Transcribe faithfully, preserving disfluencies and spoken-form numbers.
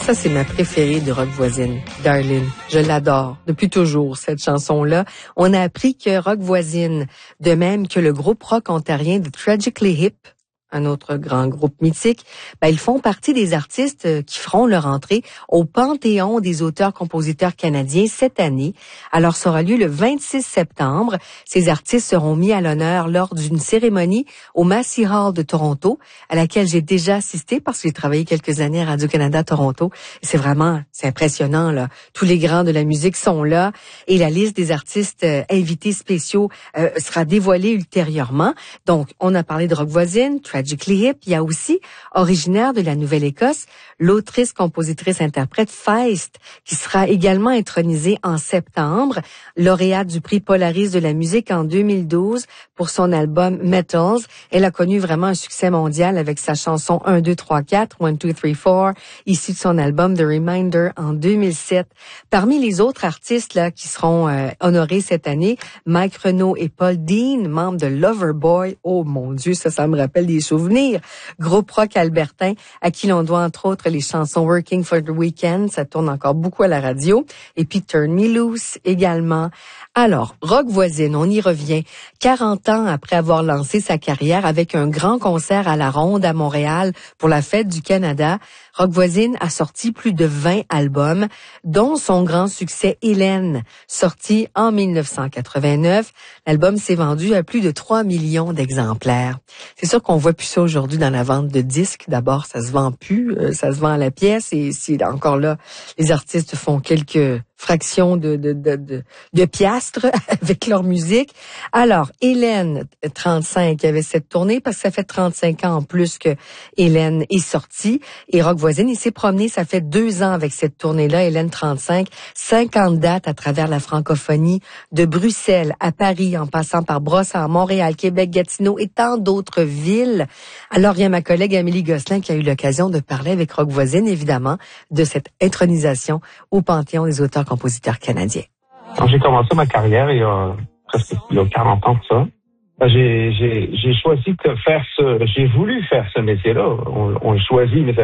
Ça, c'est ma préférée de Rock Voisine, Darlene. Je l'adore depuis toujours, cette chanson-là. On a appris que Rock Voisine, de même que le groupe rock ontarien de Tragically Hip, un autre grand groupe mythique, ben, ils font partie des artistes qui feront leur entrée au Panthéon des auteurs-compositeurs canadiens cette année. Alors, ça aura lieu le vingt-six septembre. Ces artistes seront mis à l'honneur lors d'une cérémonie au Massey Hall de Toronto, à laquelle j'ai déjà assisté parce que j'ai travaillé quelques années à Radio-Canada Toronto. Et c'est vraiment, c'est impressionnant, là. Tous les grands de la musique sont là et la liste des artistes euh, invités spéciaux euh, sera dévoilée ultérieurement. Donc, on a parlé de Rock Voisine, Tragically Hip. Il y a aussi, originaire de la Nouvelle-Écosse, l'autrice, compositrice, interprète Feist, qui sera également intronisée en septembre, lauréate du prix Polaris de la musique en deux mille douze pour son album Metals. Elle a connu vraiment un succès mondial avec sa chanson un, deux, trois, quatre, one, two, three, four, issue de son album The Reminder en deux mille sept. Parmi les autres artistes là qui seront euh, honorés cette année, Mike Renaud et Paul Dean, membres de Loverboy. Oh mon Dieu, ça, ça me rappelle des souvenirs. Groupe rock albertain à qui l'on doit entre autres les chansons Working for the Weekend, ça tourne encore beaucoup à la radio, et puis Turn Me Loose également. Alors, Rock Voisine, on y revient. quarante ans après avoir lancé sa carrière avec un grand concert à la Ronde à Montréal pour la Fête du Canada, Rock Voisine a sorti plus de vingt albums, dont son grand succès Hélène, sorti en mille neuf cent quatre-vingt-neuf. L'album s'est vendu à plus de trois millions d'exemplaires. C'est sûr qu'on voit plus ça aujourd'hui dans la vente de disques. D'abord, ça se vend plus, euh, ça se vend à la pièce et c'est encore là, les artistes font quelques fractions de, de, de, de, de piastres avec leur musique. Alors, Hélène, trente-cinq, avait cette tournée parce que ça fait trente-cinq ans en plus que Hélène est sortie. Et Rock Voisine, il s'est promené, ça fait deux ans avec cette tournée-là, Hélène trente-cinq, cinquante dates à travers la francophonie, de Bruxelles à Paris, en passant par Brossard, Montréal, Québec, Gatineau et tant d'autres villes. Alors, il y a ma collègue Amélie Gosselin qui a eu l'occasion de parler avec Rock Voisine, évidemment, de cette intronisation au Panthéon des auteurs-compositeurs canadiens. Quand j'ai commencé ma carrière, il y a presque il y a quarante ans de ça, j'ai, j'ai, j'ai choisi de faire ce, j'ai voulu faire ce métier-là. On, on le choisit, mais